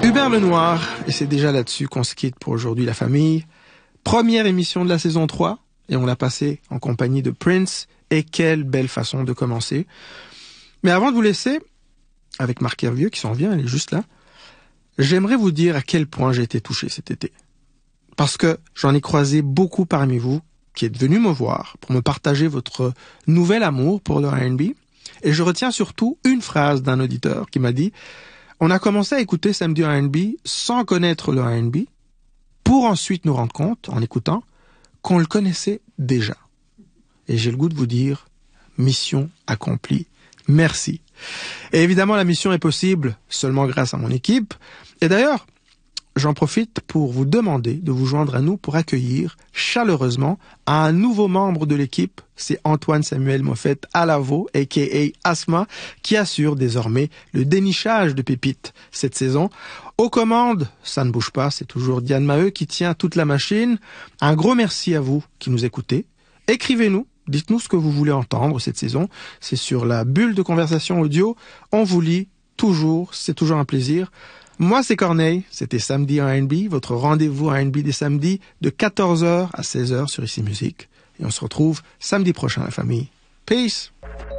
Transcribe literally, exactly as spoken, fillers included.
Hubert Lenoir, et c'est déjà là-dessus qu'on se quitte pour aujourd'hui la famille. Première émission de la saison trois, et on l'a passée en compagnie de Prince, et quelle belle façon de commencer. Mais avant de vous laisser, avec Marc Hervieux qui s'en vient, elle est juste là, j'aimerais vous dire à quel point j'ai été touché cet été. Parce que j'en ai croisé beaucoup parmi vous qui êtes venus me voir pour me partager votre nouvel amour pour le R and B. Et je retiens surtout une phrase d'un auditeur qui m'a dit « On a commencé à écouter Samedi R and B sans connaître le R and B, pour ensuite nous rendre compte, en écoutant, qu'on le connaissait déjà. » Et j'ai le goût de vous dire « Mission accomplie. Merci. » Et évidemment, la mission est possible seulement grâce à mon équipe. Et d'ailleurs, j'en profite pour vous demander de vous joindre à nous pour accueillir chaleureusement un nouveau membre de l'équipe. C'est Antoine Samuel Moffett Alavo, a k a. Asma, qui assure désormais le dénichage de pépites cette saison. Aux commandes, ça ne bouge pas, c'est toujours Diane Maheu qui tient toute la machine. Un gros merci à vous qui nous écoutez. Écrivez-nous. Dites-nous ce que vous voulez entendre cette saison. C'est sur la bulle de conversation audio. On vous lit toujours. C'est toujours un plaisir. Moi, c'est Corneille. C'était Samedi R and B, votre rendez-vous R and B des samedis de quatorze heures à seize heures sur Ici Musique. Et on se retrouve samedi prochain, la famille. Peace!